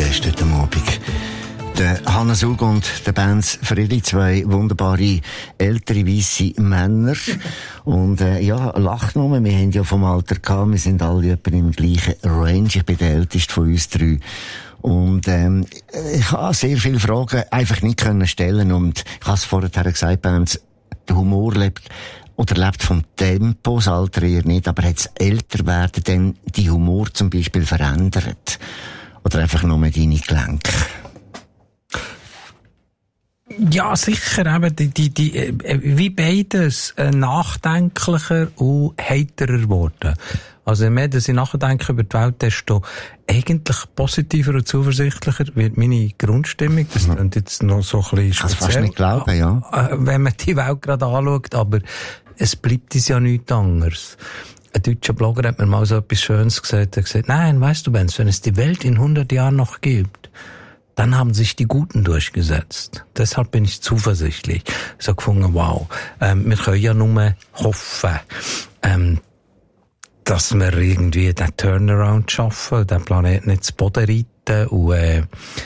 Gäste heute Abend. Der Hannes Ug und der Benz Friedli, zwei wunderbare ältere weisse Männer. Und lach nur, wir haben ja vom Alter gehabt, wir sind alle etwa im gleichen Range. Ich bin der älteste von uns drei. Und ich habe sehr viele Fragen einfach nicht können stellen. Und ich habe es vorher gesagt, Benz, der Humor lebt vom Tempo, das Alter eher nicht, aber hat das Älterwerden dann die Humor zum Beispiel verändert? Oder einfach nur deine Gelenke? Ja, sicher, eben, wie beides, nachdenklicher und heiterer geworden. Also, je mehr, dass ich nachdenke über die Welt, desto eigentlich positiver und zuversichtlicher wird meine Grundstimmung. Das klingt jetzt noch so ein bisschen speziell. Kannst fast nicht glauben, ja. Wenn man die Welt gerade anschaut, aber es bleibt uns ja nichts anderes. Ein deutscher Blogger hat mir mal so etwas Schönes gesagt. Er hat gesagt, nein, weißt du, Benz, wenn es die Welt in 100 Jahren noch gibt, dann haben sich die Guten durchgesetzt. Deshalb bin ich zuversichtlich. Ich habe gefunden, wow, wir können ja nur hoffen, dass wir irgendwie den Turnaround schaffen, den Planeten nicht zu Boden reiten. Und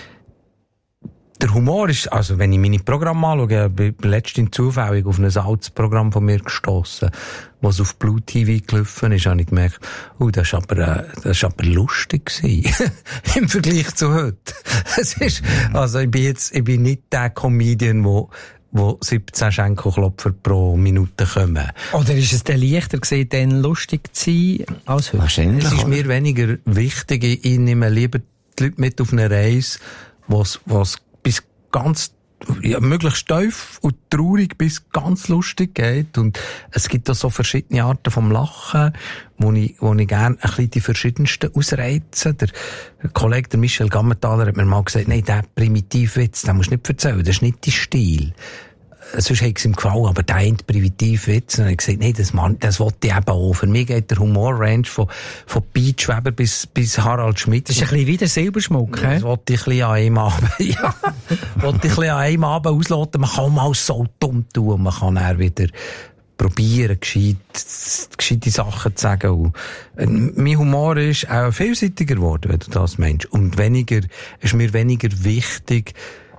der Humor ist, also wenn ich meine Programme anschaue, bin ich letztens zufällig auf ein altes Programm von mir gestossen, was auf Blue TV gelaufen ist, habe ich gemerkt, das ist aber lustig gewesen. Im Vergleich zu heute. Es ist, also ich bin nicht der Comedian, wo 17 Schenkelklopfer pro Minute kommen. Oder ist es dann leichter gewesen, dann lustig zu sein als heute? Wahrscheinlich. Es ist mir weniger wichtig. Ich nehme lieber die Leute mit auf eine Reise, was bis ganz, möglichst tief und traurig bis ganz lustig geht. Und es gibt da so verschiedene Arten vom Lachen, wo ich gerne ein bisschen die verschiedensten ausreize. Der Kollege, der Michel Gammenthaler, hat mir mal gesagt, nein, der Primitivwitz, den musst du nicht erzählen, das ist nicht dein Stil. Sonst hat es ihm gefallen, aber der eine Primitivwitz. Und dann habe ich gesagt, nein, das wollte ich eben auch. Für mich geht der Humorrange von Piet Schweber bis Harald Schmidt. Das ist ein bisschen wie der Silberschmuck, he? Das wollte ich ein bisschen an einem Abend, ja. Wollte ich ein bisschen an einem Abend ausloten. Man kann mal so dumm tun und man kann dann wieder probieren, gescheite Sachen zu sagen. Und mein Humor ist auch vielseitiger geworden, wenn du das meinst. Und ist mir weniger wichtig,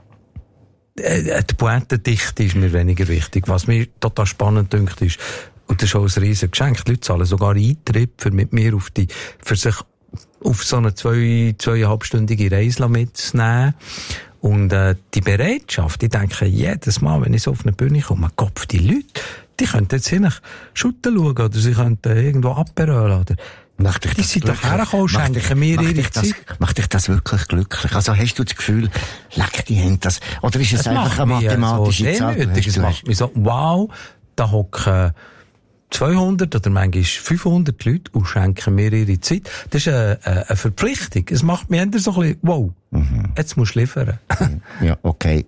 die Pointendichte ist mir weniger wichtig. Was mir total spannend dünkt ist, und das ist auch ein riesen Geschenk, die Leute zahlen sogar Eintritt, für mit mir für sich auf so eine 2,5-stündige Reise mitzunehmen. Und die Bereitschaft, ich denke jedes Mal, wenn ich so auf eine Bühne komme, Kopf, die Leute, die könnten jetzt hin Schutten schauen, oder sie könnten irgendwo abberölen, oder die sind doch hergekommen, schenken mir ihre Zeit. Macht dich das wirklich glücklich? Also hast du das Gefühl, leck die Hände das, oder ist es einfach eine mathematische Zahl? Es macht mich so, wow, da hocken 200 oder manchmal 500 Leute und schenken mir ihre Zeit. Das ist eine Verpflichtung. Es macht mich eher so ein bisschen, wow, jetzt musst du liefern. Ja, okay.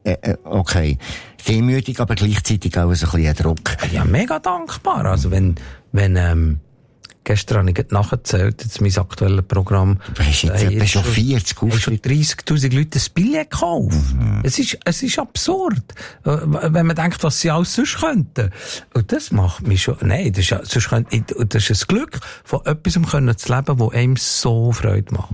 Demütig, aber gleichzeitig auch so ein bisschen Druck. Ja, mega dankbar. Also wenn gestern habe ich nachgezählt, jetzt mein aktuelles Programm. Du hast jetzt schon 40 Auftritte. Schon 30.000 Leute das Billett gekauft. Es ist absurd. Wenn man denkt, was sie alles sonst könnten. Und das macht mich schon, nein, das ist ein Glück, von etwas zu leben, das einem so Freude macht.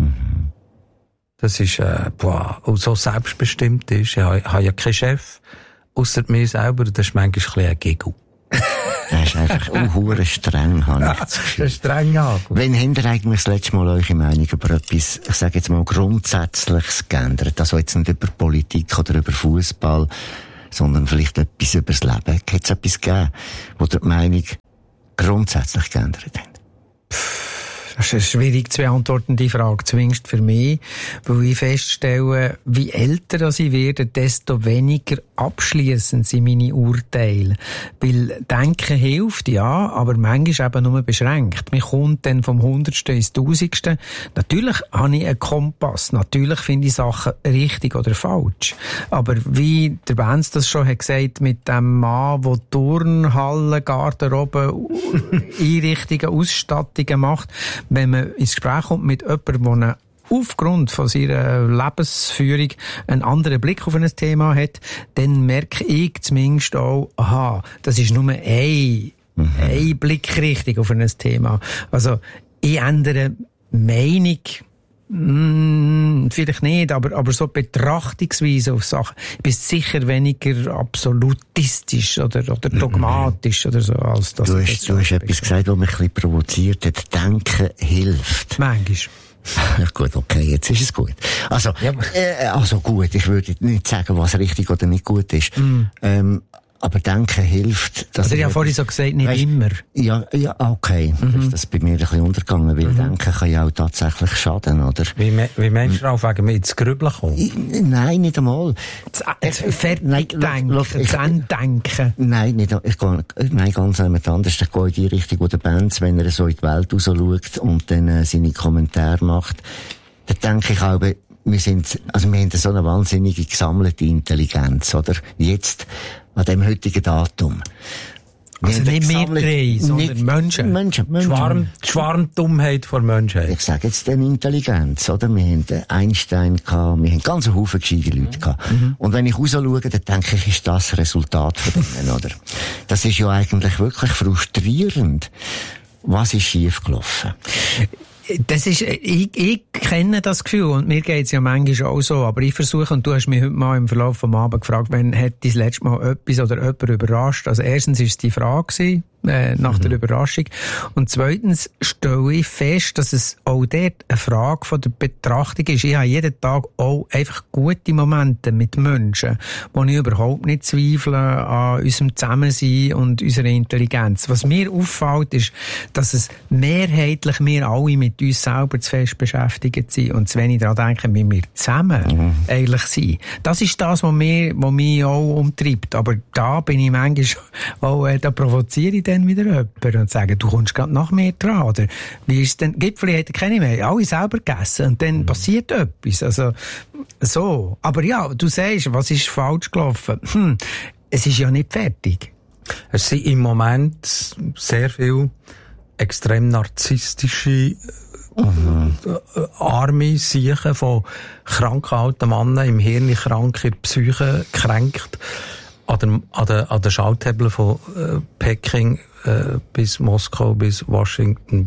Das ist, und so selbstbestimmt ist. Ich habe ja keinen Chef, ausser mir selber, das ist manchmal ein bisschen ein Giggle. Er ist einfach hure streng, habe ich das Gefühl. Streng, ja. Wann habt ihr eigentlich das letzte Mal eure Meinung über etwas, ich sage jetzt mal, Grundsätzliches geändert? Also jetzt nicht über Politik oder über Fußball, sondern vielleicht etwas über das Leben. Hat es etwas gegeben, wo ihr die Meinung grundsätzlich geändert habt? Das ist eine schwierig zu beantwortende Frage, zumindest für mich, weil ich feststelle, wie älter ich werde, desto weniger abschliessend sind meine Urteile. Weil Denken hilft, ja, aber manchmal eben nur beschränkt. Man kommt dann vom 100. ins 1000. Natürlich habe ich einen Kompass, natürlich finde ich Sachen richtig oder falsch. Aber wie der Benz das schon hat gesagt, mit dem Mann, der Turnhallen, Garderobe, Einrichtungen, Ausstattungen macht, wenn man ins Gespräch kommt mit jemandem, der aufgrund von seiner Lebensführung einen anderen Blick auf ein Thema hat, dann merke ich zumindest auch, aha, das ist nur eine Blickrichtung auf ein Thema. Also, ich ändere Meinung Vielleicht nicht, aber so Betrachtungsweise auf Sachen. Ich bin sicher weniger absolutistisch oder dogmatisch oder so, als das. Du hast etwas gesagt, was mich ein bisschen provoziert hat. Denken hilft. Manchmal. Ja, gut, okay, jetzt ist es gut. Also, also gut, ich würde nicht sagen, was richtig oder nicht gut ist. Aber Denken hilft. Also ich habe vorhin so gesagt, nicht immer. Ja, okay. Ist das bei mir ein bisschen untergegangen, weil Denken kann ja auch tatsächlich schaden, oder? Wie meinst du auch wegen mir ins Grübeln kommen? Nein, nicht einmal. Denken. Nein, ganz anders. Ich gehe in die Richtung, wo der Benz, wenn er so in die Welt raus schaut und dann seine Kommentare macht, dann denke ich auch, wir haben so eine wahnsinnige gesammelte Intelligenz, oder? Jetzt, an dem heutigen Datum. Also nicht wir drei, sondern Menschen. Die Schwarmdummheit vor Menschheit. Ich sage jetzt eine Intelligenz, oder? Wir haben Einstein gehabt, wir haben ganz einen Haufen gescheite Leute gehabt. Und wenn ich raus schaue, dann denke ich, ist das Resultat von denen, oder? Das ist ja eigentlich wirklich frustrierend. Was ist schief gelaufen? Das ist, ich kenne das Gefühl und mir geht's ja manchmal auch so, aber ich versuche, und du hast mich heute mal im Verlauf vom Abend gefragt, wenn hat das letzte Mal etwas oder jemand überrascht? Also erstens ist es die Frage gewesen, nach der Überraschung. Und zweitens stelle ich fest, dass es auch dort eine Frage von der Betrachtung ist. Ich habe jeden Tag auch einfach gute Momente mit Menschen, wo ich überhaupt nicht zweifle an unserem Zusammensein und unserer Intelligenz. Was mir auffällt, ist, dass es mehrheitlich wir alle mit uns selber zu fest beschäftigt sind und zu wenig daran denken, wie wir zusammen eigentlich sind. Das ist das, was mich auch umtreibt. Aber da bin ich manchmal auch, da provoziere ich dann wieder jemanden und sage, du kommst gerade nach mir dran, oder? Wie ist denn, Gipfeli hätte keine mehr, alle selber gegessen und dann passiert etwas. Also, so. Aber ja, du sagst, was ist falsch gelaufen? Es ist ja nicht fertig. Es sind im Moment sehr viele extrem narzisstische arme Siechen von kranken alten Männern im Hirn krank, in der Psyche kränkt, an der Schalthebel von Peking bis Moskau, bis Washington,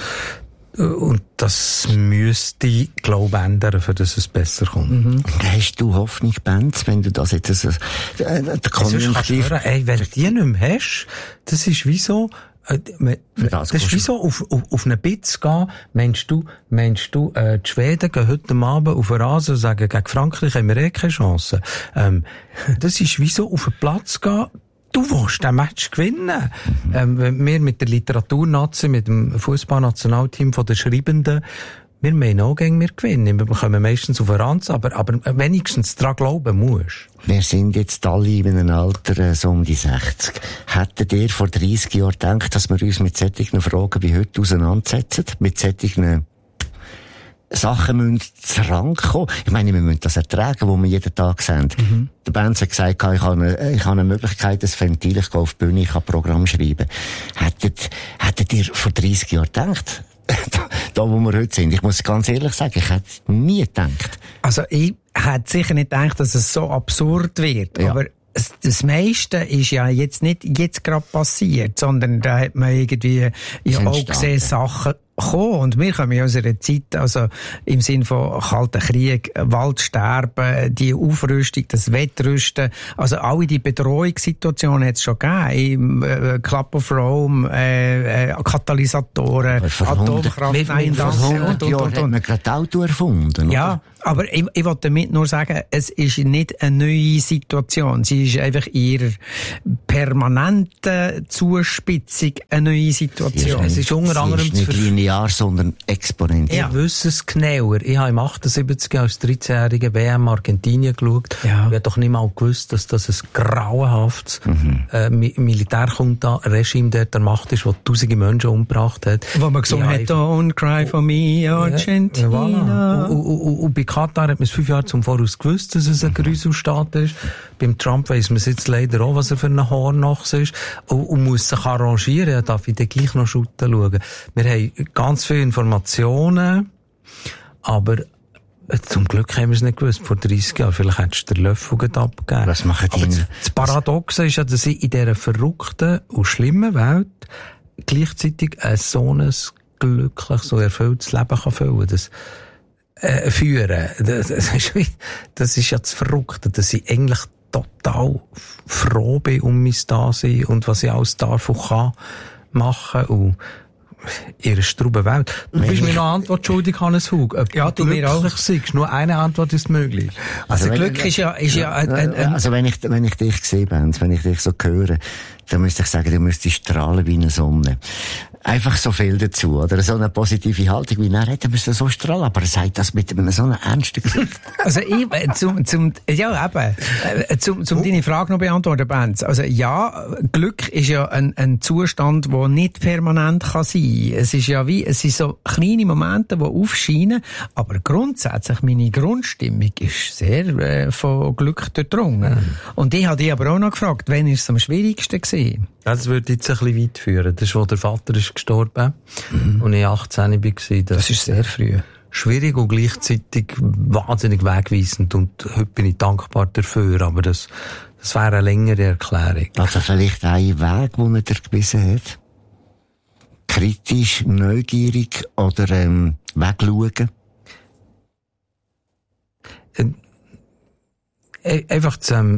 und das müsste, glaube ich, ändern, für dass es besser kommt. Hast du Hoffnung, Benz, wenn du das jetzt der Konjunktiv... Wenn du die nicht mehr hast, das ist wie so... Das ist wie so auf eine Bitz gehen. Meinst du, die Schweden gehen heute Abend auf den Rasen und sagen, gegen Frankreich haben wir keine Chance. Das ist wie so auf den Platz gehen. Du willst den Match gewinnen. Wenn wir mit der Literaturnazi, mit dem Fußballnationalteam von den Schreibenden, wir meinen auch gegen wir gewinnen. Wir kommen meistens auf den Rand, aber wenigstens daran glauben musst. Wir sind jetzt alle in einem Alter so um die 60. Hättet ihr vor 30 Jahren gedacht, dass wir uns mit solchen Fragen wie heute auseinandersetzen? Mit solchen Sachen müssen zu Rang kommen? Ich meine, wir müssen das ertragen, was wir jeden Tag sehen. Der Benz hat gesagt, ich habe eine Möglichkeit, ein Ventil, ich gehe auf die Bühne, ich kann Programm schreiben. Hättet ihr vor 30 Jahren gedacht? Da, wo wir heute sind. Ich muss ganz ehrlich sagen, ich hätte nie gedacht. Also, ich hätte sicher nicht gedacht, dass es so absurd wird. Ja. Aber das meiste ist ja jetzt nicht jetzt gerade passiert, sondern da hat man irgendwie ja auch gesehen, Sachen kommen. Und wir kommen ja aus einer Zeit, also im Sinn von Kalten Krieg, Waldsterben, die Aufrüstung, das Wettrüsten, also alle die Bedrohungssituationen hat es schon gegeben. Im Club of Rome, Katalysatoren, Atomkraft, Jahren haben wir gerade Auto erfunden. Ja, oder? aber ich wollte damit nur sagen, es ist nicht eine neue Situation. Sie ist einfach in ihrer permanenten Zuspitzung eine neue Situation. Es ist unter anderem nicht linear, sondern exponentiell. Ich wüsste es genauer. Ich habe im 78 als 13-jähriger WM Argentinien geschaut. Ja. Ich habe doch nicht mal gewusst, dass das ein grauenhaftes Militärjunta-Regime dort der Macht ist, das tausende Menschen umgebracht hat. Wo man gesungen hat, Don't cry for me, Argentina. Voilà. Und bei Katar hat man es 5 Jahre zum Voraus gewusst, dass es ein Grüselstaat ist. Beim Trump weiss man es jetzt leider auch, was er für ein Hornochs ist. Und muss sich arrangieren. Ja, darf ich dann gleich noch schauen. Wir haben ganz viele Informationen, aber zum Glück haben wir es nicht gewusst. Vor 30 Jahren, vielleicht hättest du den Löffel abgegeben. Was machen die? Das Paradoxe ist ja, dass ich in dieser verrückten und schlimmen Welt gleichzeitig so ein glückliches, so erfülltes Leben kann führen. führen. Das ist ja das Verrückte, dass ich eigentlich total froh bin um mein Dasein und was ich alles darf und kann machen und ihre strube Welt. Du bist mir noch eine Antwort schuldig, Hannes Hug. Ja, du mir auch. Siehst. Nur eine Antwort ist möglich. Also Glück ist ja also wenn ich dich sehe, Benz, wenn ich dich so höre, dann müsste ich sagen, du müsstest strahlen wie eine Sonne. Einfach so viel dazu, oder? So eine positive Haltung, wie er hätte müssen so strahlen, aber er sagt das mit einem so einem ernsten Gesicht. Also zum deine Frage noch beantworten, Benz. Also ja, Glück ist ja ein Zustand, der nicht permanent kann sein. Es ist so kleine Momente, die aufscheinen, aber grundsätzlich meine Grundstimmung ist sehr von Glück durchdrungen. Und ich habe dich aber auch noch gefragt, wann ist es am schwierigsten gewesen? Das würde jetzt ein bisschen weit führen. Das ist, wo der Vater ist gestorben und ich 18 war. Das ist sehr früh. Schwierig und gleichzeitig wahnsinnig wegweisend und heute bin ich dankbar dafür, aber das wäre eine längere Erklärung. Also vielleicht ein Weg, den er dir gewiesen hat? Kritisch, neugierig oder wegschauen? Einfach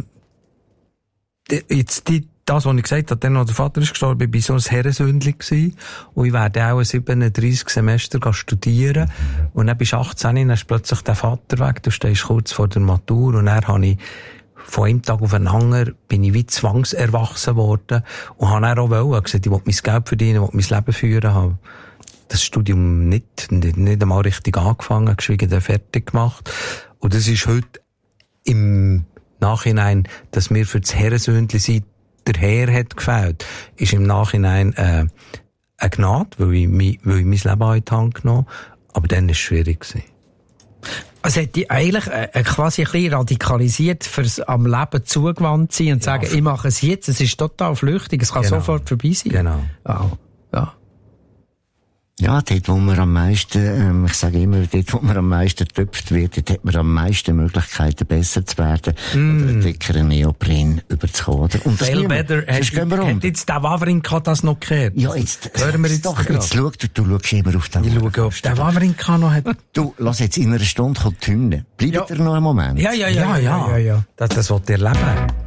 das, was ich gesagt habe, dann, als der Vater ist gestorben, ich war so ein Herrensündli gewesen. Und ich werde auch 37 Semester studieren. Und dann bist du 18, dann ist plötzlich der Vater weg, du stehst kurz vor der Matur. Und dann habe ich von einem Tag auf den anderen, bin ich wie zwangserwachsen worden. Und habe dann auch gesagt, ich will mein Geld verdienen, ich will mein Leben führen haben. Das Studium nicht einmal richtig angefangen, geschwiegen dann fertig gemacht. Und das ist heute im Nachhinein, dass mir für das Herrensündli sein, der Herr hat gefällt, ist im Nachhinein eine Gnade, weil ich mein Leben in die Hand genommen habe. Aber dann war es schwierig gewesen. Also hätte ich eigentlich quasi ein bisschen radikalisiert, fürs am Leben zugewandt sein und sagen, ich mache es jetzt, es ist total flüchtig, es kann sofort vorbei sein. Genau. Oh, ja. Ja, dort, wo man am meisten, ich sage immer, dort, wo man am meisten getöpft wird, dort hat man am meisten Möglichkeiten, besser zu werden, oder einen dickeren Neopren überzukommen, oder? Und das Bellwether, hat jetzt der Wawrinka das noch gehört? Ja, jetzt, hören wir jetzt doch, jetzt schau, du schaust immer auf den. Ich schaue, ob der Wawrinka noch hat. Du, lass jetzt in einer Stunde kommt die Hymne. Bleibt er noch einen Moment? Ja. Das wollt ihr erleben.